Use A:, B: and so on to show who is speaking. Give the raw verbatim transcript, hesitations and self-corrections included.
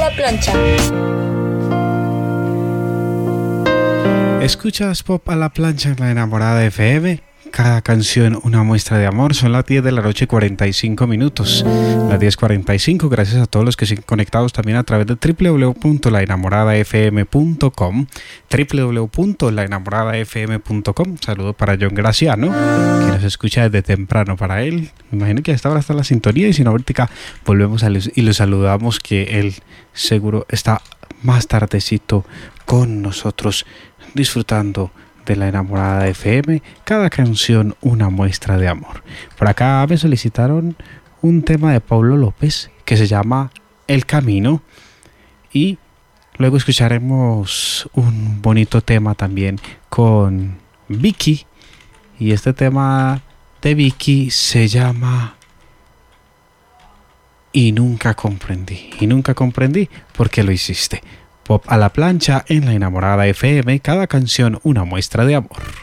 A: la plancha.
B: Escuchas Pop a la plancha en La Enamorada F M. Cada canción una muestra de amor. Son las diez de la noche, cuarenta y cinco minutos. Las diez cuarenta y cinco. Gracias a todos los que siguen conectados también a través de doble u doble u doble u punto la enamorada f m punto com. doble u doble u doble u punto la enamorada f m punto com. Saludo para John Graciano, que nos escucha desde temprano. Para él, me imagino que a esta hora está la sintonía. Y si no, ahorita volvemos a los, y lo saludamos, que él seguro está más tardecito con nosotros disfrutando de La Enamorada F M, cada canción una muestra de amor. Por acá me solicitaron un tema de Paulo López que se llama El Camino, y luego escucharemos un bonito tema también con Vicky, y este tema de Vicky se llama Y nunca comprendí, y nunca comprendí por qué lo hiciste. Pop a la plancha en La Enamorada F M, cada canción una muestra de amor.